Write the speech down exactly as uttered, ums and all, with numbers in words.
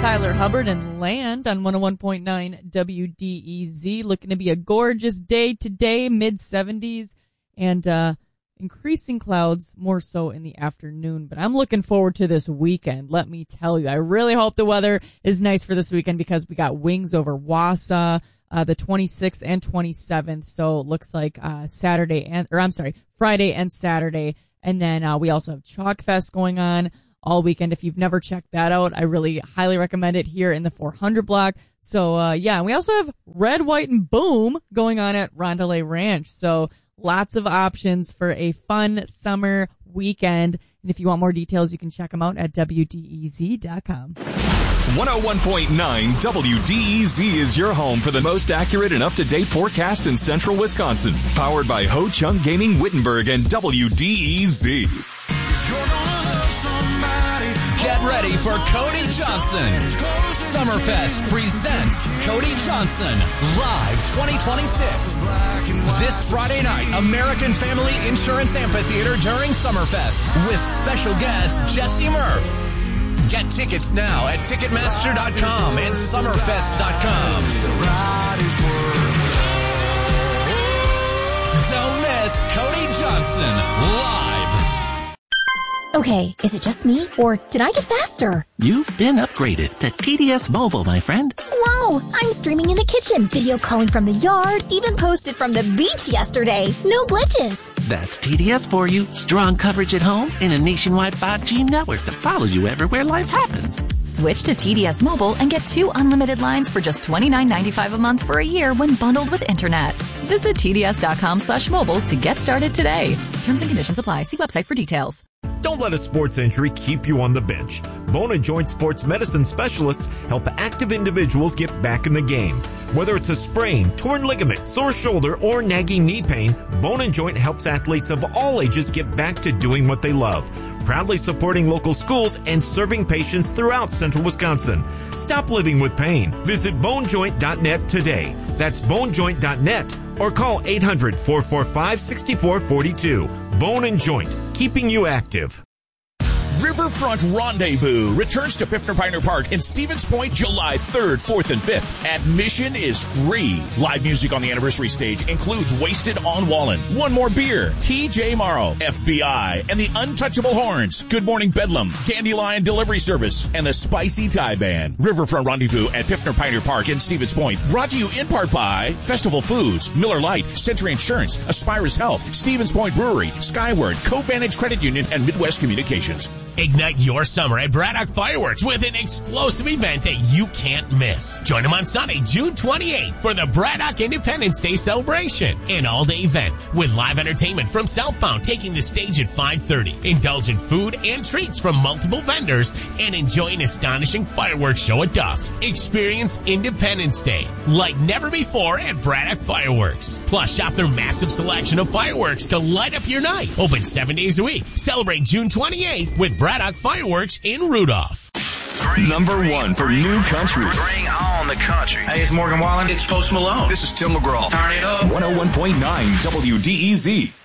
Tyler Hubbard and Land on one oh one point nine W D E Z. Looking to be a gorgeous day today, mid seventies, and uh, increasing clouds more so in the afternoon. But I'm looking forward to this weekend, let me tell you. I really hope the weather is nice for this weekend because we got Wings over Wausau, uh, the twenty-sixth and twenty-seventh. So it looks like uh, Saturday and, or I'm sorry, Friday and Saturday. And then uh, we also have Chalk Fest going on all weekend. If you've never checked that out, I really highly recommend it here in the four hundred block. So, uh, yeah, and we also have Red, White, and Boom going on at Rondelay Ranch. So lots of options for a fun summer weekend. And if you want more details, you can check them out at W D E Z dot com. one oh one point nine W D E Z is your home for the most accurate and up-to-date forecast in central Wisconsin. Powered by Ho Chung Gaming Wittenberg and W D E Z. Get ready for Cody Johnson. Summerfest presents Cody Johnson Live twenty twenty-six. This Friday night, American Family Insurance Amphitheater during Summerfest with special guest Jesse Murph. Get tickets now at Ticketmaster dot com and Summerfest dot com. Don't miss Cody Johnson live. Okay, is it just me, or did I get faster? You've been upgraded to T D S Mobile, my friend. Whoa, I'm streaming in the kitchen, video calling from the yard, even posted from the beach yesterday. No glitches. That's T D S for you. Strong coverage at home and a nationwide five G network that follows you everywhere life happens. Switch to T D S Mobile and get two unlimited lines for just twenty-nine ninety-five a month for a year when bundled with internet. Visit T D S dot com slash mobile to get started today. Terms and conditions apply. See website for details. Don't let a sports injury keep you on the bench. Bone and Joint Sports Medicine specialists help active individuals get back in the game. Whether it's a sprain, torn ligament, sore shoulder, or nagging knee pain, Bone and Joint helps athletes of all ages get back to doing what they love. Proudly supporting local schools and serving patients throughout central Wisconsin. Stop living with pain. Visit bone joint dot net today. That's bone joint dot net or call eight hundred, four four five, six four four two. Bone and Joint, keeping you active. Riverfront Rendezvous returns to Piffner Pioneer Park in Stevens Point July third, fourth, and fifth. Admission is free. Live music on the anniversary stage includes Wasted on Wallen, One More Beer, T J Morrow, F B I, and the Untouchable Horns, Good Morning Bedlam, Dandelion Delivery Service, and the Spicy Thai Band. Riverfront Rendezvous at Piffner Pioneer Park in Stevens Point. Brought to you in part by Festival Foods, Miller Lite, Century Insurance, Aspirus Health, Stevens Point Brewery, Skyward, CoVantage Credit Union, and Midwest Communications. Ignite your summer at Braddock Fireworks with an explosive event that you can't miss. Join them on Sunday, June twenty-eighth for the Braddock Independence Day celebration. An all-day event with live entertainment from Southbound taking the stage at five thirty. Indulge in food and treats from multiple vendors and enjoy an astonishing fireworks show at dusk. Experience Independence Day like never before at Braddock Fireworks. Plus, shop their massive selection of fireworks to light up your night. Open seven days a week. Celebrate June twenty-eighth with Braddock Fireworks in Rudolph. Bring, Number bring, one for bring, new country. Bring on the country. Hey, it's Morgan Wallen. It's Post Malone. This is Tim McGraw. Turn it up. one oh one point nine W D E Z.